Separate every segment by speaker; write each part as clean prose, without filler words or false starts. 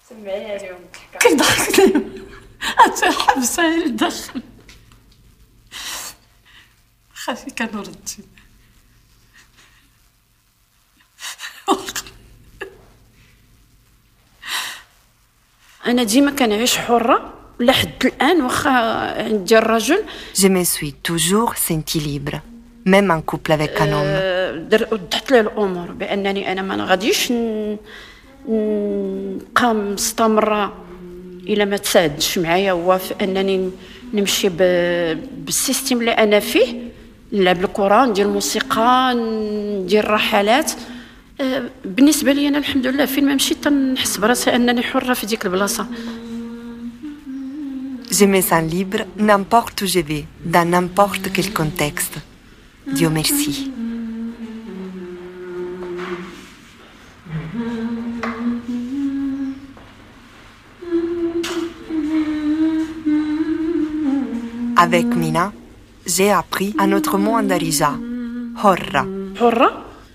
Speaker 1: سمعيها لهم
Speaker 2: كيضحك لهم حتى حبسها لداخل خافي كانوا ردين انا ديما كنعيش حره لحد الان واخا عندي الرجل.
Speaker 3: Je me suis toujours sentie libre, même en couple avec un homme.
Speaker 2: وضحت له الامور بانني انا ما غاديش نبقى مستمره الى ما تساعدش معايا هو في انني نمشي بالسيستم اللي انا فيه، نلعب الكره، ندير الموسيقى، ندير رحلات. بالنسبه لي انا الحمد لله فين ما مشيت تنحس براسي انني حره في ديك البلاصه.
Speaker 3: Je me sens libre n'importe où je vais, dans n'importe quel contexte. Dieu merci. Avec Mina, j'ai appris un autre mot en darija, horra.
Speaker 2: حره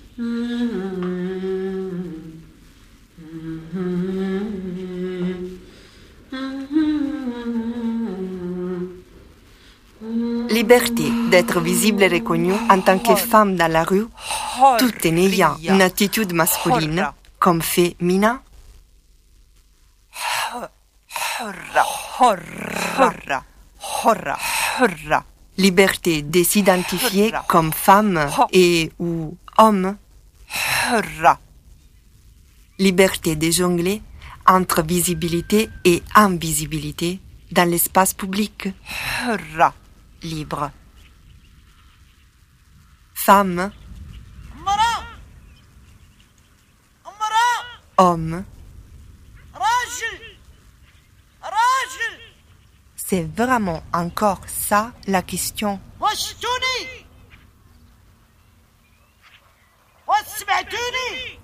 Speaker 3: Liberté d'être visible et reconnue en tant que femme dans la rue, tout en ayant une attitude masculine, comme fait Mina. Liberté de s'identifier comme femme et ou homme. Liberté de jongler entre visibilité et invisibilité dans l'espace public. Libre. Femme. Homme. C'est vraiment encore ça la question.
Speaker 4: وسمعتوني